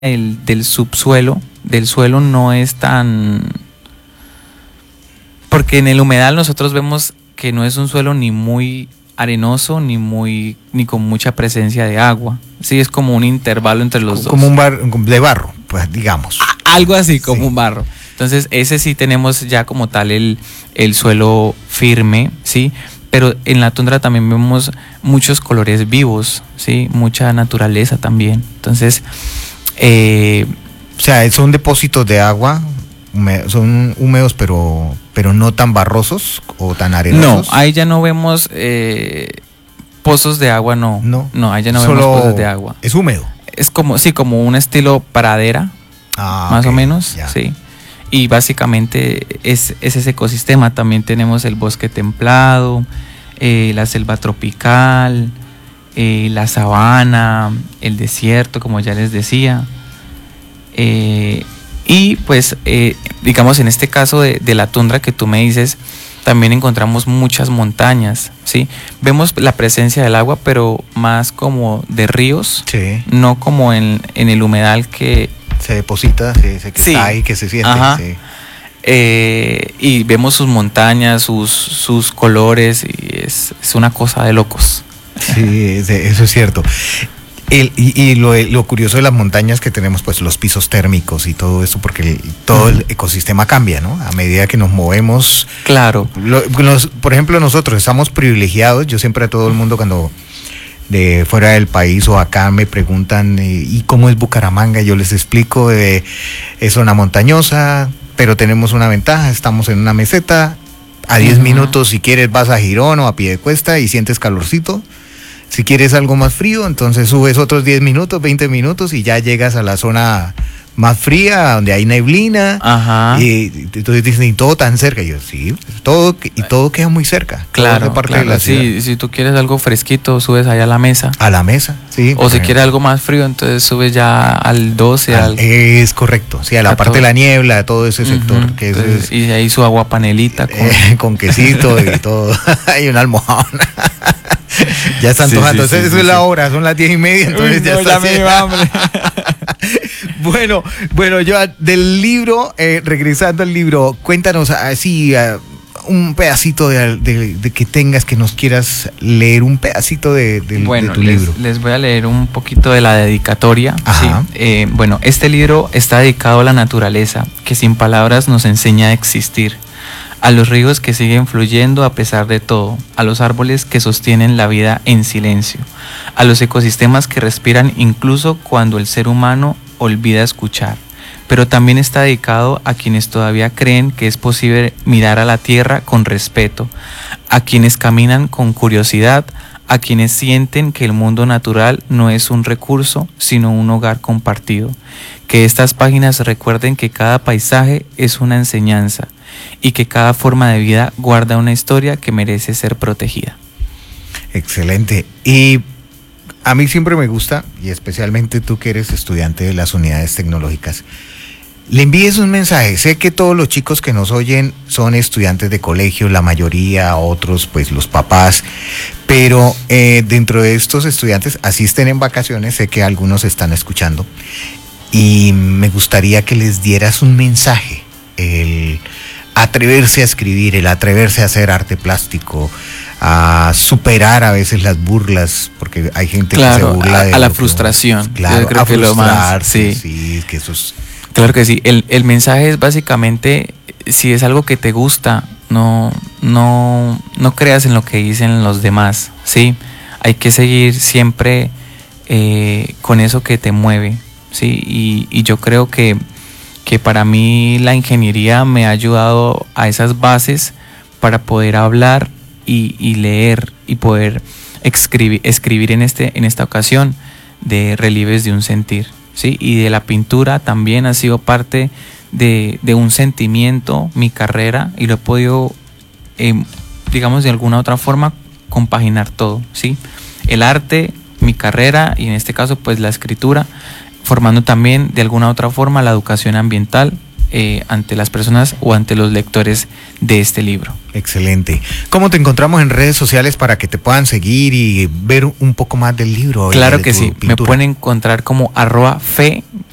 del subsuelo, del suelo, no es tan... Porque en el humedal nosotros vemos que no es un suelo ni muy arenoso ni con mucha presencia de agua. Sí, es como un intervalo entre los dos. Como un bar de barro, pues digamos. Algo así, como un barro. Entonces, ese sí tenemos ya como tal el suelo firme, ¿sí? Pero en la tundra también vemos muchos colores vivos, ¿sí? Mucha naturaleza también. Entonces, o sea, son depósitos de agua, son húmedos, pero no tan barrosos o tan arenosos. No, ahí ya no vemos pozos de agua, no. No, ahí ya no vemos pozos de agua. Es húmedo. Es como, sí, como un estilo pradera, más o menos, ya. Sí. Y básicamente es ese ecosistema. También tenemos el bosque templado, la selva tropical, la sabana, el desierto, como ya les decía. Y pues, digamos, en este caso de la tundra que tú me dices, también encontramos muchas montañas, ¿sí? Vemos la presencia del agua, pero más como de ríos, sí. No como en el humedal que... se deposita, que sí. Cae, que se siente. Sí. Y vemos sus montañas, sus colores, y es una cosa de locos. Sí, eso es cierto. Y lo curioso de las montañas que tenemos, pues los pisos térmicos y todo eso, porque todo el ecosistema cambia, ¿no? A medida que nos movemos. Claro. Por ejemplo, nosotros estamos privilegiados. Yo siempre a todo el mundo cuando de fuera del país o acá me preguntan ¿y cómo es Bucaramanga? Yo les explico, es zona montañosa, pero tenemos una ventaja, estamos en una meseta, a 10 minutos si quieres vas a Girón o a Piedecuesta y sientes calorcito. Si quieres algo más frío, entonces subes otros 10 minutos, 20 minutos y ya llegas a la zona más fría, donde hay neblina. Ajá. Y entonces dicen, ¿y todo tan cerca? Y yo, sí, todo queda muy cerca. Claro, de la ciudad. Si tú quieres algo fresquito, subes allá a la mesa. A la mesa, sí. O si quieres algo más frío, entonces subes ya al 12. Es correcto, sí, a la parte de la niebla, a todo ese sector. Que entonces, y ahí su agua panelita. Con quesito y todo. Hay una almohada. Ya está antojando. Entonces eso es la hora, son las 10:30, entonces ya está. Ya me iba hambre. Bueno, yo del libro, regresando al libro, cuéntanos así un pedacito de que tengas, que nos quieras leer un pedacito de tu libro. Les voy a leer un poquito de la dedicatoria. Ajá. ¿Sí? Bueno, este libro está dedicado a la naturaleza, que sin palabras nos enseña a existir, a los ríos que siguen fluyendo a pesar de todo, a los árboles que sostienen la vida en silencio, a los ecosistemas que respiran incluso cuando el ser humano olvida escuchar. Pero también está dedicado a quienes todavía creen que es posible mirar a la tierra con respeto, a quienes caminan con curiosidad, a quienes sienten que el mundo natural no es un recurso, sino un hogar compartido. Que estas páginas recuerden que cada paisaje es una enseñanza y que cada forma de vida guarda una historia que merece ser protegida. Excelente. Y a mí siempre me gusta, y especialmente tú que eres estudiante de las unidades tecnológicas, le envíes un mensaje. Sé que todos los chicos que nos oyen son estudiantes de colegio, la mayoría, otros pues los papás, pero dentro de estos estudiantes asisten en vacaciones, sé que algunos están escuchando, y me gustaría que les dieras un mensaje, el atreverse a escribir, el atreverse a hacer arte plástico, a superar a veces las burlas, porque hay gente que se burla de a la frustración. Claro, yo creo a que lo más, sí, que eso es... Claro que sí, el mensaje es básicamente, si es algo que te gusta, no creas en lo que dicen los demás, ¿sí? Hay que seguir siempre con eso que te mueve, ¿sí? Y yo creo que para mí la ingeniería me ha ayudado a esas bases para poder hablar y leer y poder escribir en esta ocasión de relieves de un sentir, ¿sí? Y de la pintura también ha sido parte de un sentimiento, mi carrera, y lo he podido, digamos, de alguna otra forma compaginar todo, ¿sí? El arte, mi carrera, y en este caso pues la escritura, formando también de alguna otra forma la educación ambiental ante las personas o ante los lectores de este libro. Excelente. ¿Cómo te encontramos en redes sociales para que te puedan seguir y ver un poco más del libro? Claro que sí, pintura? Me pueden encontrar como @fe